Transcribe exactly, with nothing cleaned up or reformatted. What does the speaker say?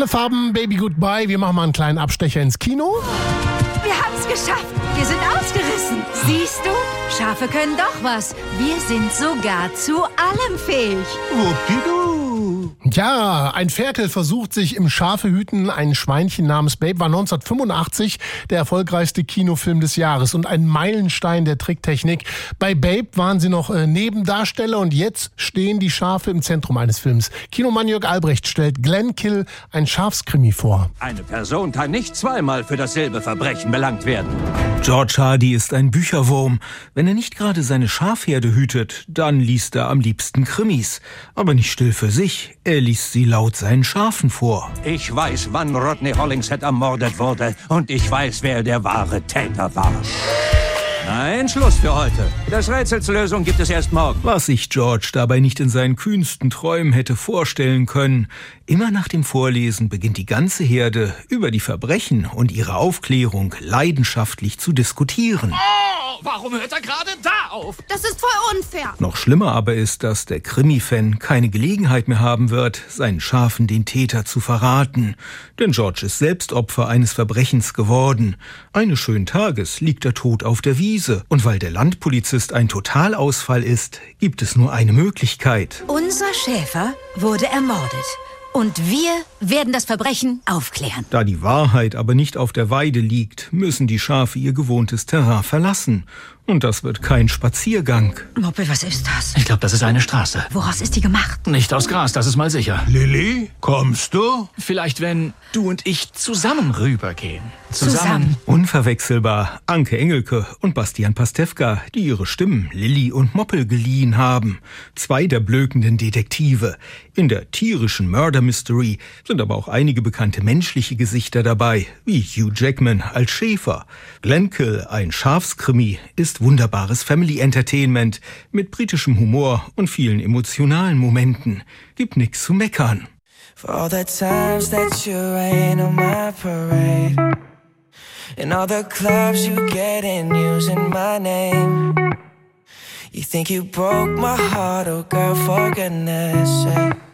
Alle Farben, Baby Goodbye. Wir machen mal einen kleinen Abstecher ins Kino. Wir haben es geschafft. Wir sind ausgerissen. Siehst du? Schafe können doch was. Wir sind sogar zu allem fähig. Wuppdidu. Ja, ein Ferkel versucht sich im Schafehüten. Ein Schweinchen namens Babe war neunzehnhundertfünfundachtzig der erfolgreichste Kinofilm des Jahres und ein Meilenstein der Tricktechnik. Bei Babe waren sie noch äh, Nebendarsteller und jetzt stehen die Schafe im Zentrum eines Films. Kinomann Jörg Albrecht stellt Glenn Kill, ein Schafskrimi, vor. Eine Person kann nicht zweimal für dasselbe Verbrechen belangt werden. George Hardy ist ein Bücherwurm. Wenn er nicht gerade seine Schafherde hütet, dann liest er am liebsten Krimis. Aber nicht still für sich, er liest sie laut seinen Schafen vor. Ich weiß, wann Rodney Hollingshead ermordet wurde und ich weiß, wer der wahre Täter war. Nein, Schluss für heute. Das Rätsels Lösung gibt es erst morgen. Was sich George dabei nicht in seinen kühnsten Träumen hätte vorstellen können. Immer nach dem Vorlesen beginnt die ganze Herde über die Verbrechen und ihre Aufklärung leidenschaftlich zu diskutieren. Oh, warum hört er gerade da auf? Das ist voll unfair. Noch schlimmer aber ist, dass der Krimi-Fan keine Gelegenheit mehr haben wird, seinen Schafen den Täter zu verraten. Denn George ist selbst Opfer eines Verbrechens geworden. Eines schönen Tages liegt er tot auf der Wiese. Und weil der Landpolizist ein Totalausfall ist, gibt es nur eine Möglichkeit. Unser Schäfer wurde ermordet. Und wir werden das Verbrechen aufklären. Da die Wahrheit aber nicht auf der Weide liegt, müssen die Schafe ihr gewohntes Terrain verlassen. Und das wird kein Spaziergang. Moppel, was ist das? Ich glaube, das ist eine Straße. Woraus ist die gemacht? Nicht aus Gras, das ist mal sicher. Lilly, kommst du? Vielleicht, wenn du und ich zusammen rübergehen. Zusammen. Unverwechselbar Anke Engelke und Bastian Pastewka, die ihre Stimmen Lilly und Moppel geliehen haben. Zwei der blökenden Detektive. In der tierischen Murder Mystery sind aber auch einige bekannte menschliche Gesichter dabei, wie Hugh Jackman als Schäfer. Glenn Kill, ein Schafskrimi, ist wunderbares Family Entertainment mit britischem Humor und vielen emotionalen Momenten. Gibt nix zu meckern. For all the times that you rain on my parade, and all the clubs you get in using my name. You think you broke my heart, oh girl, for goodness sake.